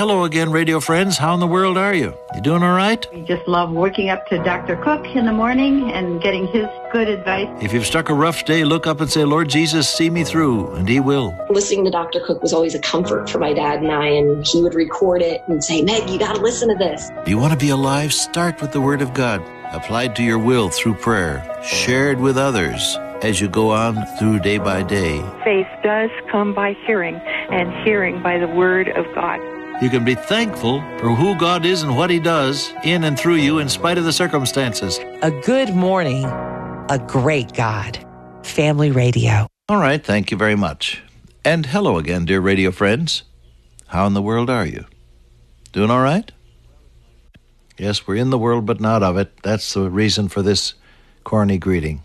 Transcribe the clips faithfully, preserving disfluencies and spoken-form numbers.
hello again, radio friends. How in the world are you? You doing all right? We just love waking up to Doctor Cook in the morning and getting his good advice. If you've struck a rough day, look up and say, Lord Jesus, see me through, and he will. Listening to Doctor Cook was always a comfort for my dad and I, and he would record it and say, Meg, you got to listen to this. Do you want to be alive? Start with the Word of God, applied to your will through prayer, shared with others as you go on through day by day. Faith does come by hearing, and hearing by the Word of God. You can be thankful for who God is and what he does in and through you in spite of the circumstances. A good morning, a great God. Family Radio. All right, thank you very much. And hello again, dear radio friends. How in the world are you? Doing all right? Yes, we're in the world, but not of it. That's the reason for this corny greeting.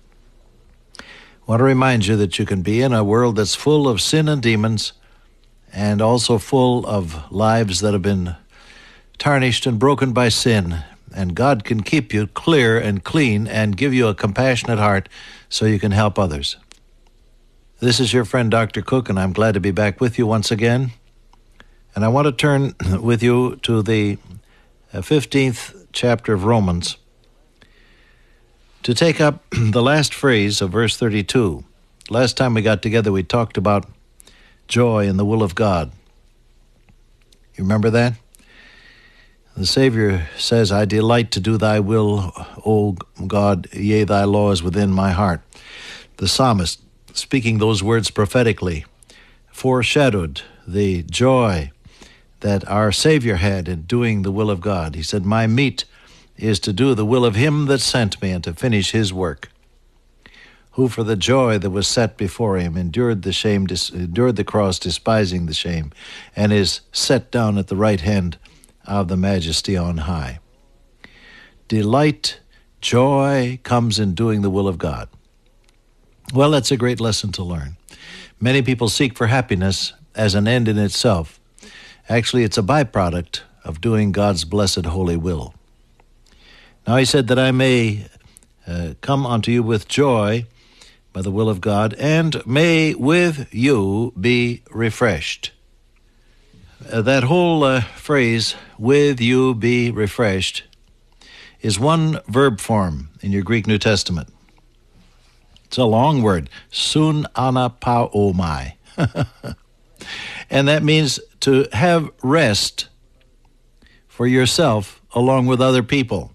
I want to remind you that you can be in a world that's full of sin and demons, and also full of lives that have been tarnished and broken by sin. And God can keep you clear and clean and give you a compassionate heart so you can help others. This is your friend Doctor Cook, and I'm glad to be back with you once again. And I want to turn with you to the fifteenth chapter of Romans to take up the last phrase of verse thirty-two. Last time we got together, we talked about joy in the will of God. You remember that? The Savior says, I delight to do thy will, O God, yea, thy law is within my heart. The psalmist, speaking those words prophetically, foreshadowed the joy that our Savior had in doing the will of God. He said, my meat is to do the will of him that sent me and to finish his work, who for the joy that was set before him endured the shame, endured the cross, despising the shame, and is set down at the right hand of the Majesty on high. Delight, joy comes in doing the will of God. Well, that's a great lesson to learn. Many people seek for happiness as an end in itself. Actually, it's a byproduct of doing God's blessed holy will. Now he said that I may uh, come unto you with joy by the will of God, and may with you be refreshed. Uh, that whole uh, phrase, with you be refreshed, is one verb form in your Greek New Testament. It's a long word, sun anapaomai. And that means to have rest for yourself along with other people.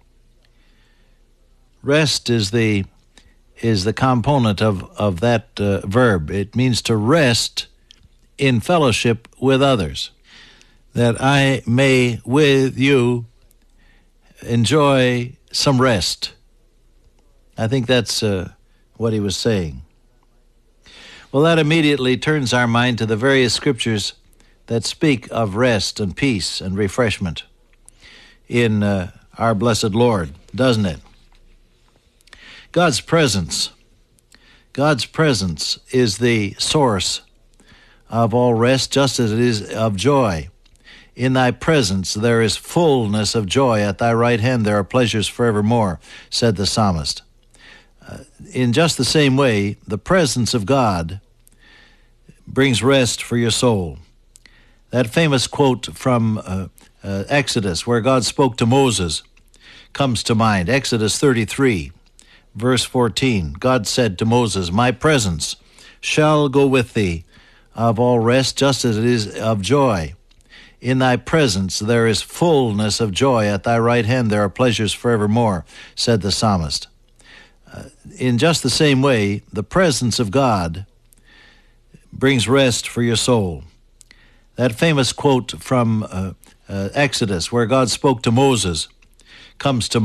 Rest is the is the component of, of that uh, verb. It means to rest in fellowship with others, that I may with you enjoy some rest. I think that's uh, what he was saying. Well, that immediately turns our mind to the various scriptures that speak of rest and peace and refreshment in uh, our blessed Lord, doesn't it? God's presence. God's presence is the source of all rest, just as it is of joy. In thy presence there is fullness of joy. At thy right hand there are pleasures forevermore, said the psalmist. Uh, in just the same way, the presence of God brings rest for your soul. That famous quote from uh, uh, Exodus, where God spoke to Moses, comes to mind. Exodus thirty-three. Verse fourteen, God said to Moses, my presence shall go with thee of all rest, just as it is of joy. In thy presence there is fullness of joy. At thy right hand there are pleasures forevermore, said the psalmist. Uh, in just the same way, the presence of God brings rest for your soul. That famous quote from uh, uh, Exodus, where God spoke to Moses, comes to